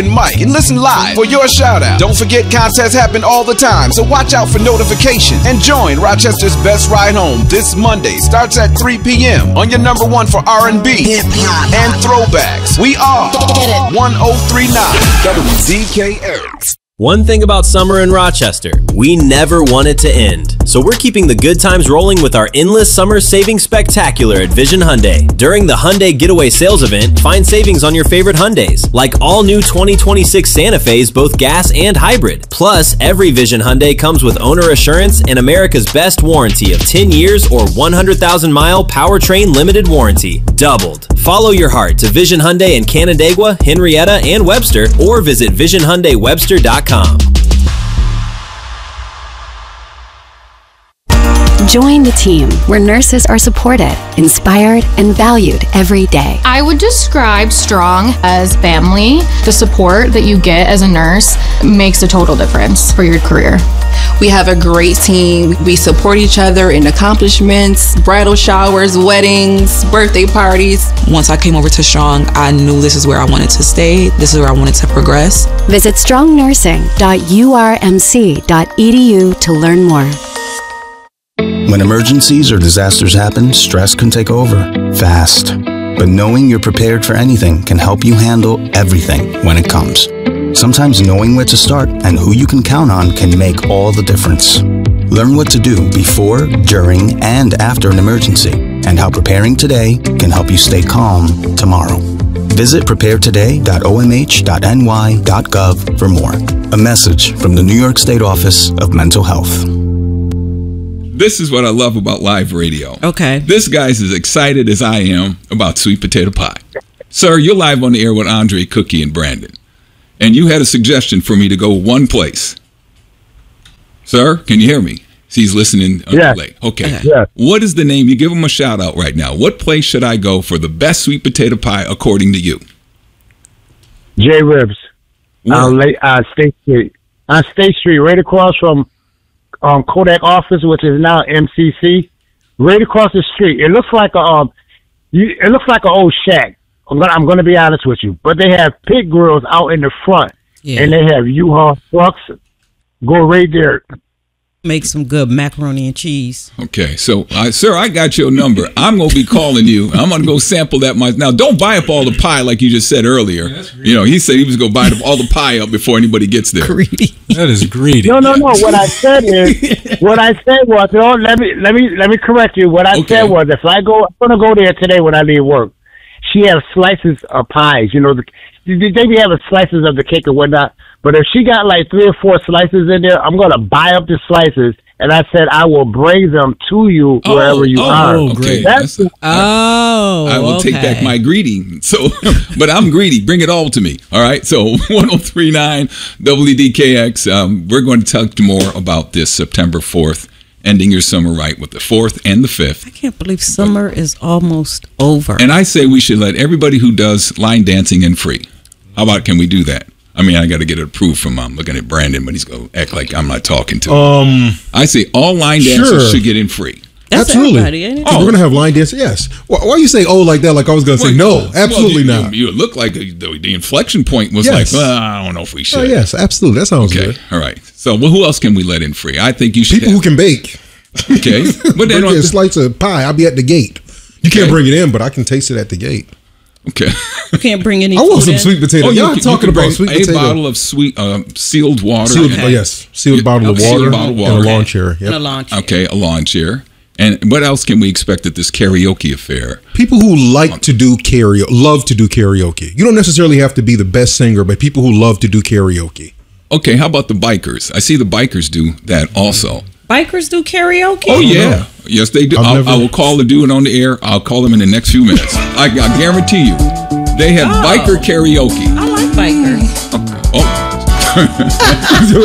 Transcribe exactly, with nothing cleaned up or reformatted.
Mike and listen live for your shout out. Don't forget contests happen all the time, so watch out for notifications and join Rochester's Best Ride Home this Monday. Starts at three p.m. on your number one for R and B and throwbacks. We are one oh three point nine W D K X. One thing about summer in Rochester, we never want it to end. So we're keeping the good times rolling with our endless summer savings spectacular at Vision Hyundai. During the Hyundai Getaway Sales Event, find savings on your favorite Hyundais, like all new twenty twenty-six Santa Fe's, both gas and hybrid. Plus, every Vision Hyundai comes with owner assurance and America's best warranty of ten years or one hundred thousand mile powertrain limited warranty. Doubled. Follow your heart to Vision Hyundai in Canandaigua, Henrietta, and Webster, or visit vision hyundai webster dot com. Join the team where nurses are supported, inspired, and valued every day. I would describe Strong as family. The support that you get as a nurse makes a total difference for your career. We have a great team. We support each other in accomplishments, bridal showers, weddings, birthday parties. Once I came over to Strong, I knew this is where I wanted to stay. This is where I wanted to progress. Visit strong nursing dot u r m c dot e d u to learn more. When emergencies or disasters happen, stress can take over fast. But knowing you're prepared for anything can help you handle everything when it comes. Sometimes knowing where to start and who you can count on can make all the difference. Learn what to do before, during, and after an emergency, and how preparing today can help you stay calm tomorrow. Visit prepare today dot o m h dot n y dot gov for more. A message from the New York State Office of Mental Health. This is what I love about live radio. Okay. This guy's as excited as I am about sweet potato pie. Sir, you're live on the air with Andre, Cookie, and Brandon. And you had a suggestion for me to go one place. Sir, can you hear me? He's listening. Yeah. Okay. Yeah. What is the name? You give him a shout out right now. What place should I go for the best sweet potato pie according to you? J Ribs. On uh, uh, State Street. On State Street, right across from um, Kodak office, which is now M C C. Right across the street. It looks like a um, you, it looks like an old shack. I'm gonna, I'm gonna be honest with you, but they have pit grills out in the front, yeah. and they have U-Haul trucks. Go right there. Make some good macaroni and cheese. Okay, so uh, sir, I got your number. I'm gonna be calling you. I'm gonna go sample that myself. Now, don't buy up all the pie like you just said earlier. Yeah, you know, he said he was gonna buy all the pie up before anybody gets there. Greedy. That is greedy. No, no, no. What I said is, what I said was, no, let me, let me, let me correct you. What I okay. said was, if I go, I'm gonna go there today when I leave work. She has slices of pies. You know, the, they be having slices of the cake and whatnot. But if she got like three or four slices in there, I'm going to buy up the slices. And I said, I will bring them to you oh, wherever you oh, are. Oh, great. That's, That's, oh, I will okay. take back my greedy. So, but I'm greedy. Bring it all to me. All right. So one oh three point nine W D K X. Um, we're going to talk more about this September fourth. Ending your summer right with the fourth and the fifth. I can't believe summer but, is almost over. And I say we should let everybody who does line dancing in free. How about, can we do that? I mean, I got to get it approved from, I'm looking at Brandon, but he's going to act like I'm not talking to him. Um, I say all line dancers sure. should get in free. That's absolutely. Ain't it? Oh, we're going to have line dancing, yes. Why, why you say oh like that? Like I was going to say no, absolutely well, you, not. You, you look like a, the, the inflection point was yes. like, well, I don't know if we should. Oh, yes, absolutely. That sounds okay. good. All right. So well, who else can we let in free? I think you should People have. who can bake. Okay. But then a slice of pie, I'll be at the gate. You can't okay. bring it in, but I can taste it at the gate. Okay. You can't bring any I want some in. sweet potato. Oh, Y'all you, talking you about sweet a potato. A bottle of sweet uh, sealed water. Sealed, and, oh, yes. Sealed yeah, bottle, of water, sealed bottle of water. And a lawn chair. Yep. And a lawn chair. Okay, a lawn chair. And what else can we expect at this karaoke affair? People who like to do karaoke, love to do karaoke. You don't necessarily have to be the best singer, but people who love to do karaoke. Okay, how about the bikers? I see the bikers do that also. Bikers do karaoke? Oh, yeah. Yes, they do. I'll, never... I will call the dude on the air. I'll call them in the next few minutes. I, I guarantee you. They have oh, biker karaoke. I like bikers. Oh.